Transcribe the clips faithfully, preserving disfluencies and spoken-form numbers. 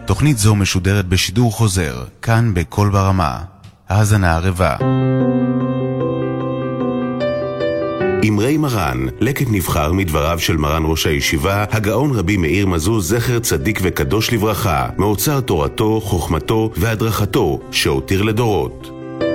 תוכנית זו משודרת בשידור חוזר, כאן בכל ברמה. האזנה ערבה. אמרי מרן, לקט נבחר מדבריו של מרן ראש הישיבה, הגאון רבי מאיר מזוז זכר צדיק וקדוש לברכה, מאוצר תורתו, חוכמתו והדרכתו, שהותיר לדורות.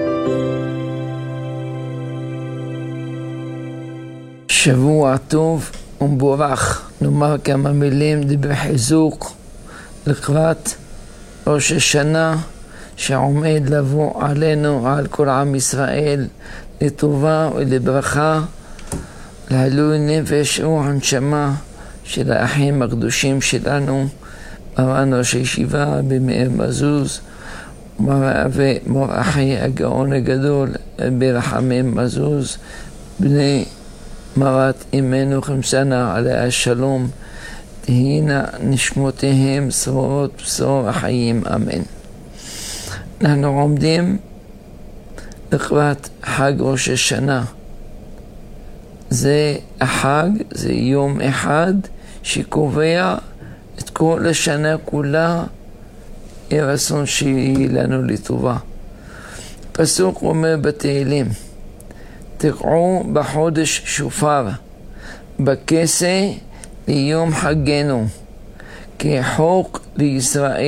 שבוע טוב ומבורך. נאמר כמה מילים בחיזוק לקראת ראש השנה שעומד לבוא עלינו, על כל עם ישראל, לטובה ולברכה, לעילוי נפש והנשמה של האחים הקדושים שלנו, מרן ראש הישיבה רבי מאיר מזוז ומור אחי הגאון הגדול רבי רחמים מזוז, בני מרת אמנו חמסנה עליה השלום, תהיינה נשמותיהם שרורות בשור החיים, אמן. אנחנו עומדים לקראת חג ראש השנה. זה החג, זה יום אחד שקובע את כל השנה כולה, רצון שיהיה לנו לטובה. פסוק אומר בתהילים, תקעו בחודש שופר, בכסה ליום חגנו, כחוק לישראל.